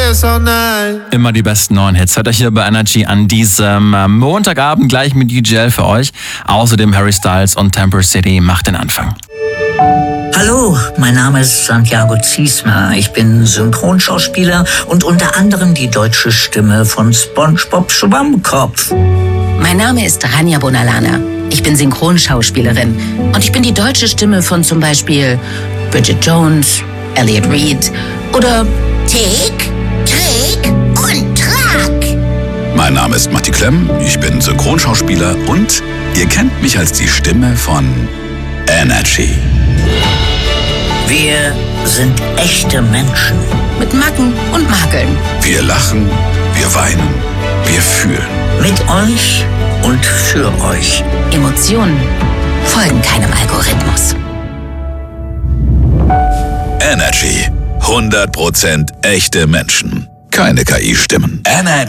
dance all night. Immer die besten neuen Hits. Hört euch hier bei Energy an diesem Montagabend gleich mit DJL für euch. Außerdem Harry Styles und Temper City macht den Anfang. Hallo, mein Name ist Santiago Ziesmer. Ich bin Synchronschauspieler und unter anderem die deutsche Stimme von SpongeBob Schwammkopf. Mein Name ist Rania Bonalana. Ich bin Synchronschauspielerin und ich bin die deutsche Stimme von zum Beispiel Bridget Jones, Elliot Reed oder Tick, Trick und Track. Mein Name ist Matti Klemm, ich bin Synchronschauspieler und ihr kennt mich als die Stimme von Energy. Wir sind echte Menschen. mit Macken und Makeln. Wir lachen, wir weinen, wir fühlen. Mit euch und für euch. Emotionen folgen keinem Algorithmus. Energy. 100% echte Menschen. Keine KI-Stimmen. Energy.